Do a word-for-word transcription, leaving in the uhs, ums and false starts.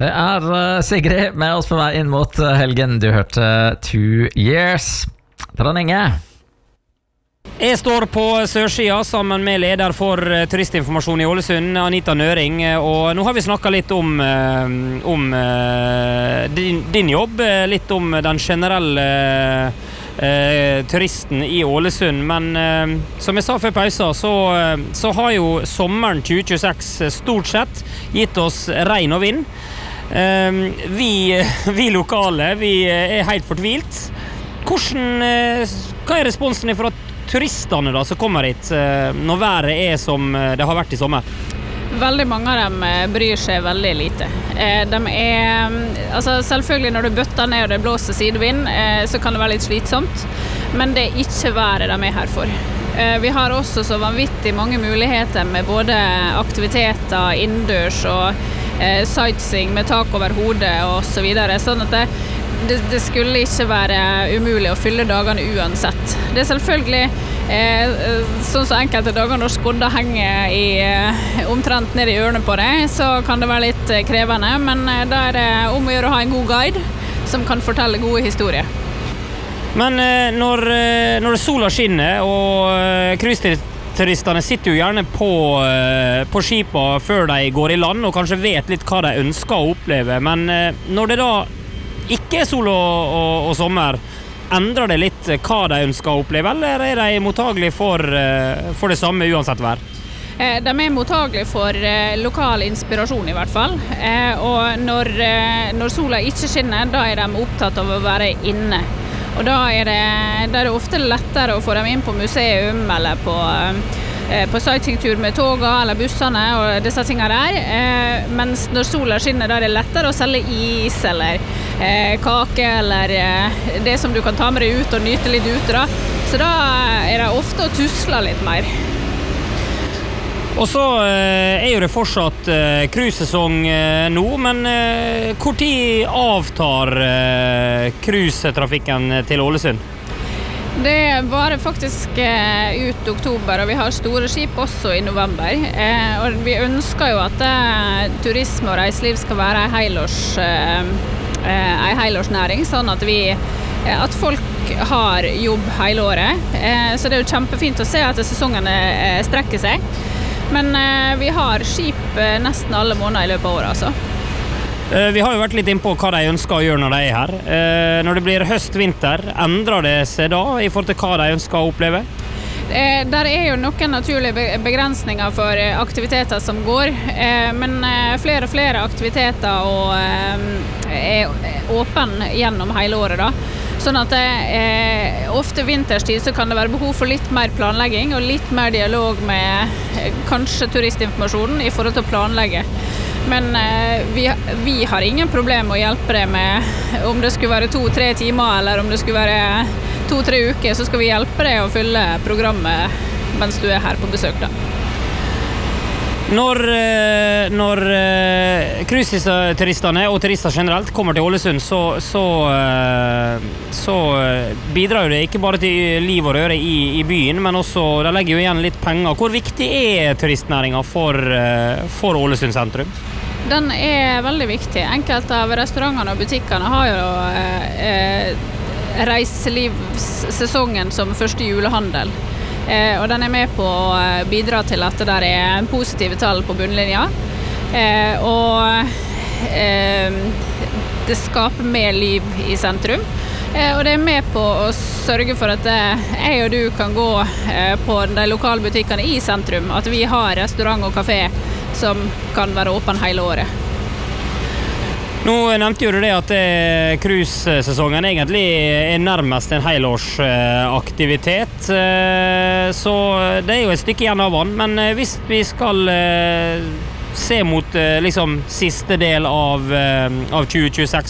Det er uh, Sigrid med oss på vei inn mot uh, helgen. Du hørte Two Years. Trond Inge. Jeg står på sørsida sammen med leder for uh, turistinformasjon i Ålesund, Anita Nøring, og nå har vi snakket litt om, uh, om uh, din, din jobb, litt om den generelle uh, turisten i Ålesund, men uh, som jeg sa før pausen, så, uh, så har jo sommeren tjue tjueseks stort sett gitt oss regn og vind. Uh, vi, vi lokale, vi er helt fortvilt. Hvordan, uh, hva er responsen fra turistene da, som kommer hit uh, når været er som det har vært i sommer? Veldig mange av dem bryr seg veldig lite. Eh, de er, altså selvfølgelig når du bøtter ned og det blåser sidevind, eh, så kan det være litt slitsomt, men det er ikke været de er her for. Eh, vi har også så vanvittig mange muligheter med både aktiviteter, innendørs og eh, sightseeing med tak over hodet og så videre, sånn at det, det, det skulle ikke være umulig å fylle dagene uansett. Det er selvfølgelig Eh, sånn som enkelte dager når skodda henger i, eh, omtrent ned i ørene på deg, så kan det være litt eh, krevende, men eh, da er det om å gjøre å ha en god guide som kan fortelle gode historier. Men eh, når, eh, når sola skinner, og eh, cruiseturistene sitter jo gjerne på, eh, på skipa før de går i land, og kanskje vet litt hva de ønsker å oppleve, men eh, når det da ikke er sol og, og, og sommer, endrer det litt hva de ønsker å oppleve, eller er de mottagelige for, for det samme uansett vær? De er mottagelige for lokal inspirasjon i hvert fall, og når, når sola ikke skinner, da er de opptatt av å være inne. Og da er det, da er det ofte lettere å få dem inn på museum eller på, på sightseeingtur med toga eller bussene og disse tingene der, mens når sola skinner, da er det lettere å selge is eller eh, kake eller eh, det som du kan ta med deg ut og nyte litt ute da. Så da er det ofte å tusle litt mer. Og så eh, er jo det fortsatt eh, cruisesesong eh, nå, men eh, hvor tid avtar eh, cruisetrafikken til Ålesund? Det varer faktisk eh, ut oktober, og vi har store skip også i november. Eh, og vi ønsker jo at eh, turisme og reiseliv skal være en helårs, eh, en helårsnæring, sånn at, vi, eh, at folk har jobb hele året. Eh, så det er jo kjempefint å se at sesongene eh, strekker seg. Men eh, vi har skip eh, nesten alle måneder i løpet av året, altså. Vi har jo vært litt inn på hva de ønsker å gjøre når de er her. Når det blir høst-vinter, endrer det seg da i forhold til hva de ønsker å oppleve? Der er jo noen naturlige begrensninger for aktiviteter som går, men flere og flere aktiviteter og er åpne gjennom hele året da. Sånn at det, ofte vinterstid så kan det være behov for litt mer planlegging og litt mer dialog med kanskje turistinformasjonen i forhold til å planlegge. Men eh, vi, vi har ingen problem med å hjelpe deg med om det skulle være to-tre timer eller om det skulle være to-tre uker, så skal vi hjelpe deg å fylle programmet mens du er her på besøk da. Når, når cruiseturistene og turister generelt kommer til Ålesund, så, så, så bidrar det ikke bare til liv og røre i, i byen, men også, de legger jo igjen litt penger. Hvor viktig er turistnæringen for, for Ålesund sentrum? Den er veldig viktig. Enkelte av restaurantene og butikkene har jo eh, reiselivssesongen som første julehandel. Eh, og den er med på å bidra til at det der er positive tall på bunnlinja. Eh, og eh, det skaper mer liv i sentrum. Eh, og det er med på å sørge for at eh, jeg og du kan gå eh, på de lokale butikkene i sentrum. At vi har restaurant og kafé som kan være åpen hele året. Nå nevnte jo du det at cruisesesongen egentlig er nærmest en helårsaktivitet, så det er jo et stykke igjen av vann, men hvis vi skal se mot liksom siste del av, av tjue tjueseks,